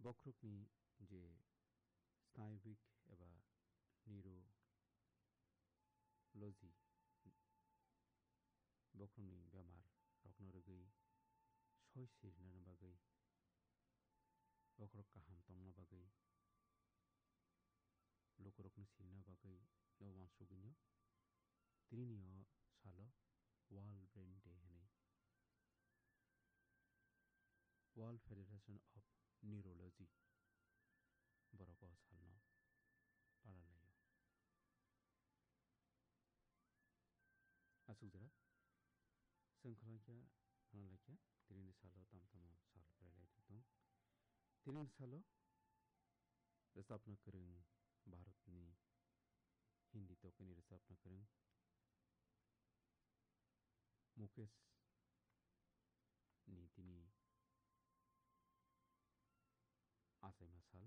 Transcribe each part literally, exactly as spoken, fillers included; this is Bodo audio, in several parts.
बख्रुकनि जे स्नायबिक एबा निउर'ल'जि बख्रुकनि बेमार रखनो रगै सय सिरनो बागै बख्रुक काहाम तंनो बागै लोकरकनो सिरनो बागै नवान सुगिनो तिनिनियो सालो वर्ल्ड ब्रेन डे हनै वर्ल्ड फेडरेशन ऑफ न्यूरोलॉजी बरको सालनो पालालायो असुजरा संखलाक्या हनलाक्या तिनिनि सालो तामतम साल फरायलाय दं तिनिनि सालो रसापना करं भारतनि हिंदी तोकनी रसापना करं मुकेश नि तिनी आसाइमा साल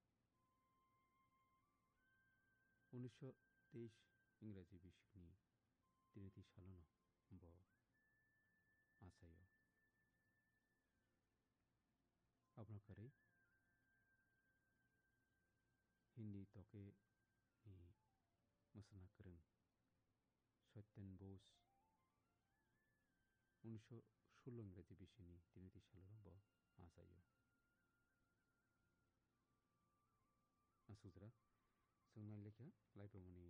उन्नीस सौ तेईस इंराजी बिशिकनि तिनिति सालोनो ब आसायो अपना करे हिंदी तोके नि मसना करं सत्यन बोस उन्नीस सौ सोलह इंराजी बिशिकनि तिनिति सालोनो ब आसायो असुजरा संना लेख्या लाइपमनि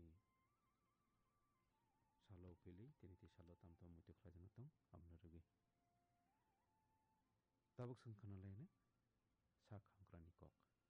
सालो पेली तिनिति सालो तामतम मुते खलाजन तंग हमना रगे ताबक संखना लायने सा खांक्रानि कक